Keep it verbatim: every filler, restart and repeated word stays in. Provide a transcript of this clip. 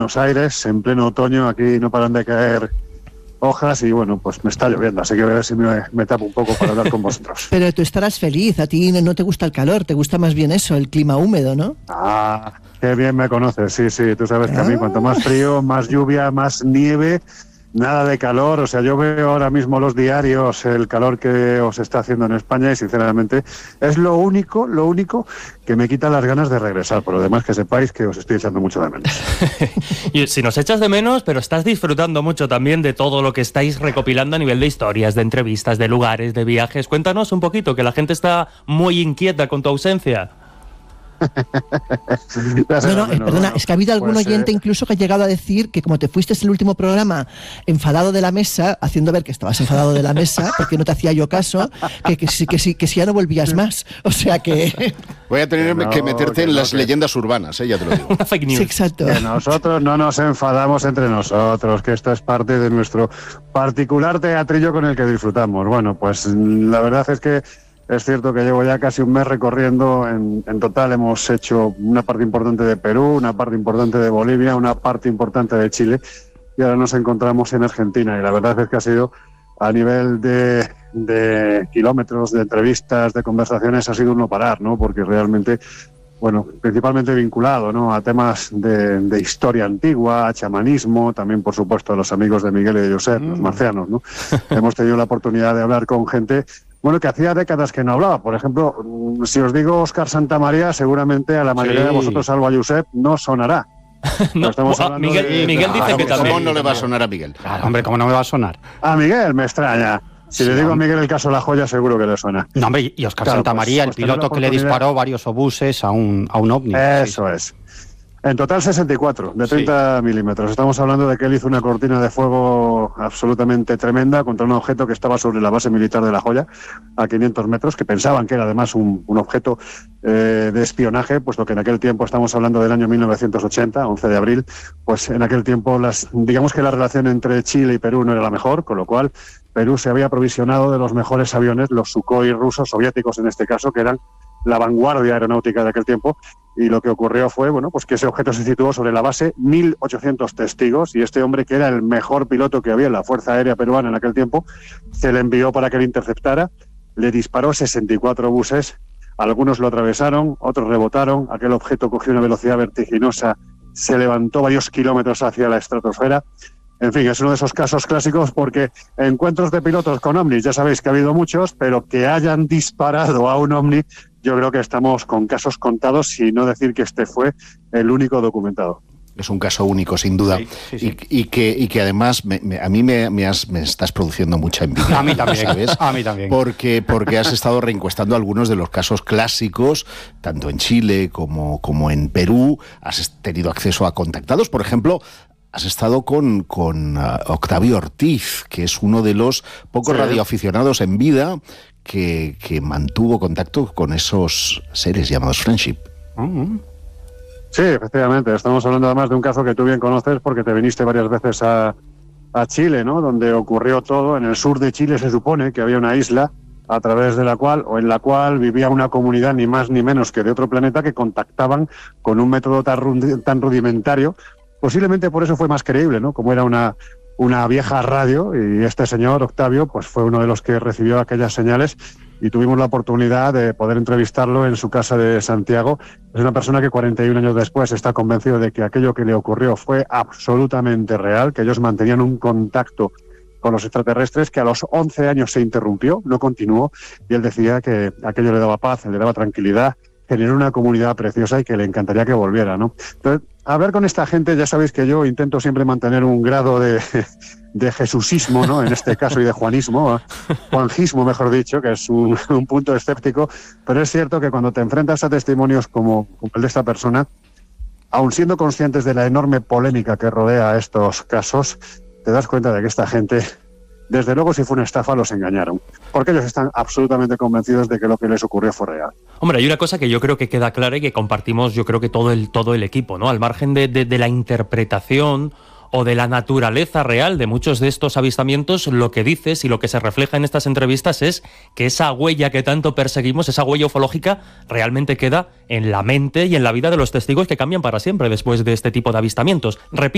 Buenos Aires, en pleno otoño, aquí no paran de caer hojas y bueno, pues me está lloviendo, así que voy a ver si me, me tapo un poco para hablar con vosotros. Pero tú estarás feliz, a ti no te gusta el calor, te gusta más bien eso, el clima húmedo, ¿no? Ah, qué bien me conoces, sí, sí, tú sabes que a mí cuanto más frío, más lluvia, más nieve, nada de calor, o sea, yo veo ahora mismo los diarios, el calor que os está haciendo en España y sinceramente es lo único, lo único que me quita las ganas de regresar, por lo demás que sepáis que os estoy echando mucho de menos. Y si nos echas de menos, pero estás disfrutando mucho también de todo lo que estáis recopilando a nivel de historias, de entrevistas, de lugares, de viajes. Cuéntanos un poquito, que la gente está muy inquieta con tu ausencia. No, no, eh, perdona, es que ha habido algún pues, oyente eh... incluso que ha llegado a decir que como te fuiste el último programa enfadado de la mesa, haciendo ver que estabas enfadado de la mesa, porque no te hacía yo caso, que, que, que, que, que, que si ya no volvías más. O sea que... Voy a tener que, no, que meterte que en no, las que... leyendas urbanas, ¿eh? Ya te lo digo. Una fake news. Sí, exacto. Que nosotros no nos enfadamos entre nosotros, que esto es parte de nuestro particular teatrillo con el que disfrutamos. Bueno, pues la verdad es que es cierto que llevo ya casi un mes recorriendo, en, en total hemos hecho una parte importante de Perú, una parte importante de Bolivia, una parte importante de Chile y ahora nos encontramos en Argentina y la verdad es que ha sido a nivel de, de kilómetros, de entrevistas, de conversaciones, ha sido un no parar, ¿no? Porque realmente, bueno, principalmente vinculado, ¿no? A temas de, de historia antigua, a chamanismo, también por supuesto a los amigos de Miguel y de Josep, mm. los marcianos, ¿no? Hemos tenido la oportunidad de hablar con gente bueno, que hacía décadas que no hablaba. Por ejemplo, si os digo Óscar Santamaría, seguramente a la mayoría sí. de vosotros, salvo a Josep, no sonará. no, estamos hablando Miguel, de... Miguel dice claro, que también. ¿Cómo no le va a sonar a Miguel? Claro, hombre, ¿cómo no me va a sonar? A Miguel me extraña. Si sí, le digo a Miguel el caso La Joya, seguro que le suena. No, hombre, y Óscar claro, Santamaría, pues, el piloto que le disparó varios obuses a un, a un ovni. Eso sí. es. En total sesenta y cuatro, de treinta sí. milímetros. Estamos hablando de que él hizo una cortina de fuego absolutamente tremenda contra un objeto que estaba sobre la base militar de La Joya, a quinientos metros, que pensaban que era además un, un objeto eh, de espionaje, puesto que en aquel tiempo, estamos hablando del año mil novecientos ochenta, once de abril, pues en aquel tiempo, las, digamos que la relación entre Chile y Perú no era la mejor, con lo cual Perú se había aprovisionado de los mejores aviones, los Sukhoi rusos, soviéticos en este caso, que eran la vanguardia aeronáutica de aquel tiempo, y lo que ocurrió fue, bueno, pues que ese objeto se situó sobre la base, mil ochocientos testigos, y este hombre, que era el mejor piloto que había en la Fuerza Aérea Peruana en aquel tiempo, se le envió para que le interceptara, le disparó sesenta y cuatro buses, algunos lo atravesaron, otros rebotaron, aquel objeto cogió una velocidad vertiginosa, se levantó varios kilómetros hacia la estratosfera. En fin, es uno de esos casos clásicos porque encuentros de pilotos con ovnis, ya sabéis que ha habido muchos, pero que hayan disparado a un ovni, yo creo que estamos con casos contados, si no decir que este fue el único documentado. Es un caso único, sin duda, sí, sí, sí. Y, y, que, y que además me, me, a mí me, me, has, me estás produciendo mucha envidia. A mí también, ¿sabes? A mí también. Porque, porque has estado reencuestando algunos de los casos clásicos, tanto en Chile como, como en Perú, has tenido acceso a contactados, por ejemplo. Has estado con, con uh, Octavio Ortiz, que es uno de los pocos sí. radioaficionados en vida que, que mantuvo contacto con esos seres llamados Friendship. Uh-huh. Sí, efectivamente. Estamos hablando además de un caso que tú bien conoces porque te viniste varias veces a, a Chile, ¿no? Donde ocurrió todo. En el sur de Chile se supone que había una isla a través de la cual, o en la cual vivía una comunidad ni más ni menos que de otro planeta que contactaban con un método tan, tan rudimentario. Posiblemente por eso fue más creíble, ¿no? Como era una, una vieja radio, y este señor, Octavio, pues fue uno de los que recibió aquellas señales y tuvimos la oportunidad de poder entrevistarlo en su casa de Santiago. Es una persona que cuarenta y un años después está convencido de que aquello que le ocurrió fue absolutamente real, que ellos mantenían un contacto con los extraterrestres que a los once años se interrumpió, no continuó, y él decía que aquello le daba paz, le daba tranquilidad, generó una comunidad preciosa y que le encantaría que volviera, ¿no? Entonces, hablar con esta gente, ya sabéis que yo intento siempre mantener un grado de, de jesusismo, ¿no? En este caso, y de juanismo, juanjismo, mejor dicho, que es un, un punto escéptico, pero es cierto que cuando te enfrentas a testimonios como, como el de esta persona, aun siendo conscientes de la enorme polémica que rodea estos casos, te das cuenta de que esta gente, desde luego, si fue una estafa, los engañaron. Porque ellos están absolutamente convencidos de que lo que les ocurrió fue real. Hombre, hay una cosa que yo creo que queda clara y que compartimos, yo creo que todo el, todo el equipo, ¿no? Al margen de, de, de la interpretación o de la naturaleza real de muchos de estos avistamientos, lo que dices y lo que se refleja en estas entrevistas es que esa huella que tanto perseguimos, esa huella ufológica, realmente queda en la mente y en la vida de los testigos, que cambian para siempre después de este tipo de avistamientos. Repito,